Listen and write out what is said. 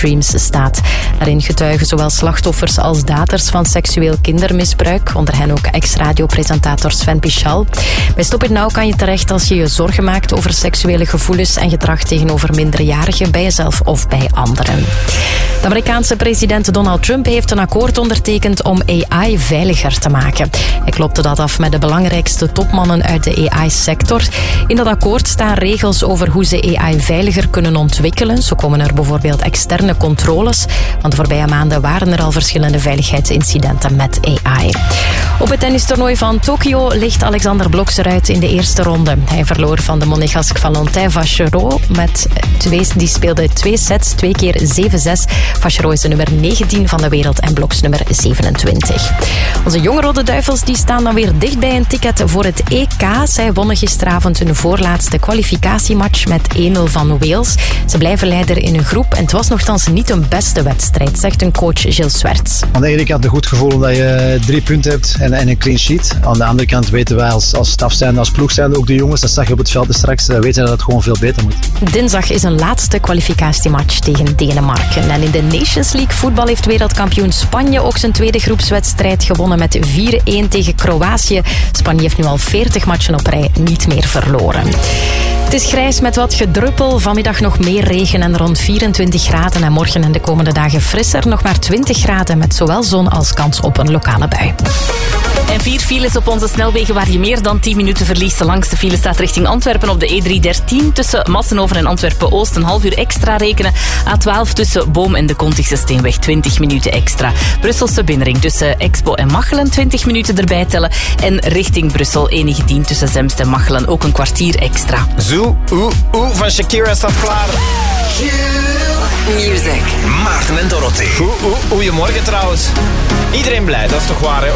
Dreams staat. Daarin getuigen zowel slachtoffers als daders van seksueel kindermisbruik. Onder hen ook ex-radiopresentator Sven Pichal. Bij Stop It Now kan je terecht als je je zorgen maakt over seksuele gevoelens en gedrag tegenover minderjarigen bij jezelf of bij anderen. De Amerikaanse president Donald Trump heeft een akkoord ondertekend om AI veiliger te maken. Hij klopte dat af met de belangrijkste topmannen uit de AI-sector. In dat akkoord staan regels over hoe ze AI veiliger kunnen ontwikkelen. Zo komen er bijvoorbeeld externe controles. Want de voorbije maanden waren er al verschillende veiligheidsincidenten met AI. Op het tennistoernooi van Tokio ligt Alexander Blok eruit in de eerste ronde. Hij verloor van de Monégasque Valentin Vachereau. Die speelde 2 sets, 2 keer 7-6. Vachereau is de nummer 19 van de wereld en Bloks nummer 27. Onze jonge Rode Duivels die staan dan weer dicht bij een ticket voor het EK. Zij wonnen gisteravond hun voorlaatste kwalificatiematch met 1-0 van Wales. Ze blijven leider in hun groep en het was nogthans niet hun beste wedstrijd, zegt hun coach Gilles Swerts. Aan de ene kant een goed gevoel omdat je 3 punten hebt en een clean sheet. Aan de andere kant weten wij als staf zijn, als ploeg zijn, ook de jongens, dat zag je op het veld straks, weten dat het gewoon veel beter moet. Dinsdag is een laatste kwalificatiematch tegen Denemarken. En in de Nations League voetbal heeft wereldkampioen Spanje ook zijn tweede groepswedstrijd gewonnen met 4-1 tegen Kroatië. Spanje heeft nu al 40 matchen op rij niet meer verloren. Het is grijs met wat gedruppel. Vanmiddag nog meer regen en rond 24 graden. En morgen en de komende dagen frisser. Nog maar 20 graden met zowel zon als kans op een lokale bui. En 4 files op onze snelwegen waar je meer dan 10 minuten verliest. De langste file staat richting Antwerpen op de E313. Tussen Massenhoven en Antwerpen-Oost een half uur extra rekenen. A12 tussen Boom en de Kontigse Steenweg 20 minuten extra. Brusselse binnenring tussen Expo en Machelen 20 minuten erbij tellen. En richting Brussel E19 tussen Zemst en Machelen ook een kwartier extra. Zo, van Shakira staat klaar. Music. Maarten en Dorothee. Goedemorgen trouwens. Iedereen blij, dat is toch waar, hè?